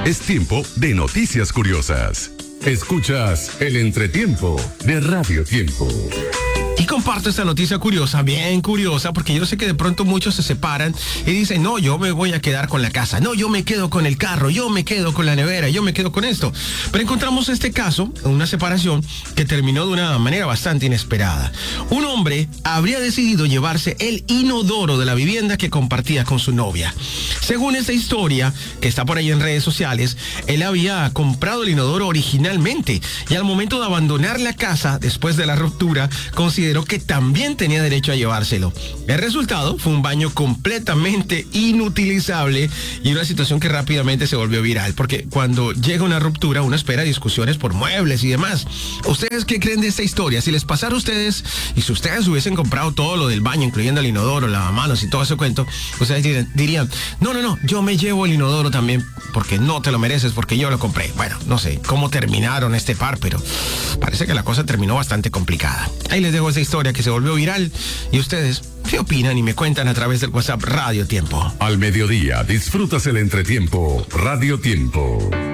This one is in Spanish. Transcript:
Es tiempo de noticias curiosas. Escuchas el entretiempo de Radio Tiempo. Y comparto esta noticia curiosa, bien curiosa, porque yo sé que de pronto muchos se separan y dicen, no, yo me voy a quedar con la casa, no, yo me quedo con el carro, yo me quedo con la nevera, yo me quedo con esto. Pero encontramos este caso, una separación que terminó de una manera bastante inesperada. Un hombre habría decidido llevarse el inodoro de la vivienda que compartía con su novia. Según esta historia, que está por ahí en redes sociales, él había comprado el inodoro originalmente y al momento de abandonar la casa después de la ruptura, consideró que también tenía derecho a llevárselo. El resultado fue un baño completamente inutilizable y una situación que rápidamente se volvió viral, porque cuando llega una ruptura uno espera discusiones por muebles y demás. ¿Ustedes qué creen de esta historia? Si les pasara a ustedes y si ustedes hubiesen comprado todo lo del baño, incluyendo el inodoro, lavamanos y todo ese cuento, ustedes dirían, no, yo me llevo el inodoro también porque no te lo mereces, porque yo lo compré. Bueno, no sé cómo terminaron este par, pero parece que la cosa terminó bastante complicada. Ahí les dejo esa historia que se volvió viral y ustedes, ¿qué opinan? Y me cuentan a través del WhatsApp Radio Tiempo. Al mediodía disfrutas el entretiempo Radio Tiempo.